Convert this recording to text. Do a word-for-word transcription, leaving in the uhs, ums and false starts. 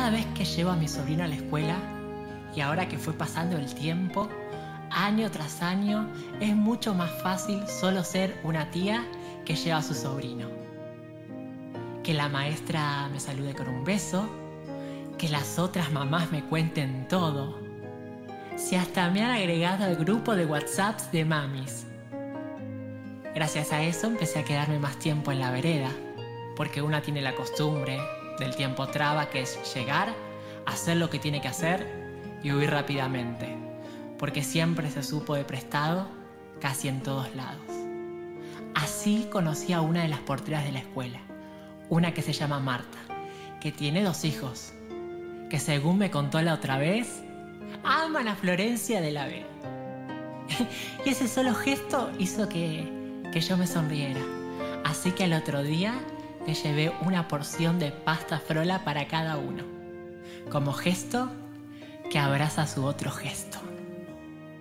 cada vez que llevo a mi sobrino a la escuela, y ahora que fue pasando el tiempo, año tras año, es mucho más fácil solo ser una tía que lleva a su sobrino. Que la maestra me salude con un beso, que las otras mamás me cuenten todo. Si hasta me han agregado al grupo de WhatsApp de mamis. Gracias a eso empecé a quedarme más tiempo en la vereda, porque una tiene la costumbre del tiempo traba, que es llegar, hacer lo que tiene que hacer y huir rápidamente, porque siempre se supo de prestado casi en todos lados. Así conocí a una de las porteras de la escuela, una que se llama Marta, que tiene dos hijos, que según me contó la otra vez, aman a Florencia de la Vega. Y ese solo gesto hizo que, que yo me sonriera. Así que al otro día le llevé una porción de pasta frola para cada uno, como gesto que abraza su otro gesto.